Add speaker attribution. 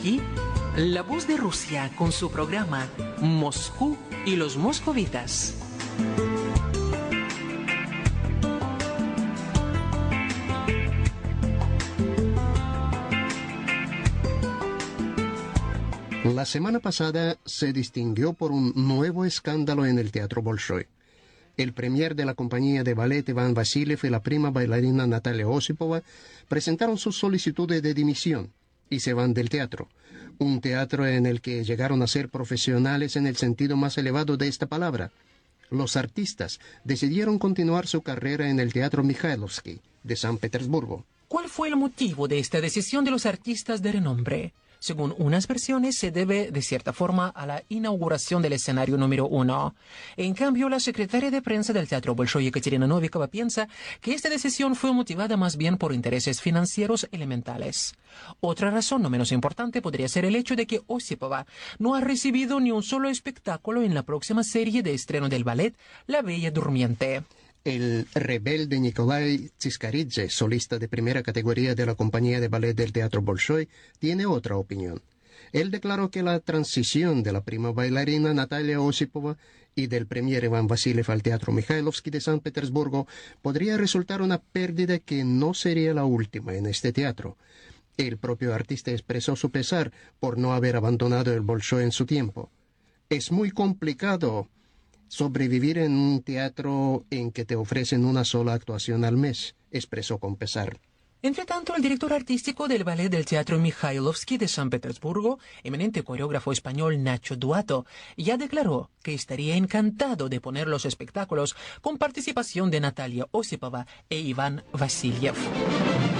Speaker 1: aquí la voz de Rusia con su programa Moscú y los moscovitas.
Speaker 2: La semana pasada se distinguió por un nuevo escándalo en el Teatro Bolshoi. El premier de la compañía de ballet Iván Vassiliev y la prima bailarina Natalia Osipova presentaron sus solicitudes de dimisión y se van del teatro. Un teatro en el que llegaron a ser profesionales en el sentido más elevado de esta palabra. Los artistas decidieron continuar su carrera en el Teatro Mikhailovsky de San Petersburgo.
Speaker 1: ¿Cuál fue el motivo de esta decisión de los artistas de renombre? Según unas versiones, se debe, de cierta forma, a la inauguración del escenario número 1. En cambio, la secretaria de prensa del Teatro Bolshoi, Ekaterina Novikova, piensa que esta decisión fue motivada más bien por intereses financieros elementales. Otra razón, no menos importante, podría ser el hecho de que Osipova no ha recibido ni un solo espectáculo en la próxima serie de estreno del ballet La Bella Durmiente.
Speaker 2: El rebelde Nikolai Tsiskaridze, solista de primera categoría de la compañía de ballet del Teatro Bolshoi, tiene otra opinión. Él declaró que la transición de la prima bailarina Natalia Osipova y del premier Iván Vassiliev al Teatro Mikhailovsky de San Petersburgo podría resultar una pérdida que no sería la última en este teatro. El propio artista expresó su pesar por no haber abandonado el Bolshoi en su tiempo. Es muy complicado sobrevivir en un teatro en que te ofrecen una sola actuación al mes, expresó con pesar.
Speaker 1: Entre tanto, el director artístico del ballet del Teatro Mikhailovsky de San Petersburgo, eminente coreógrafo español Nacho Duato, ya declaró que estaría encantado de poner los espectáculos con participación de Natalia Osipova e Iván Vassiliev.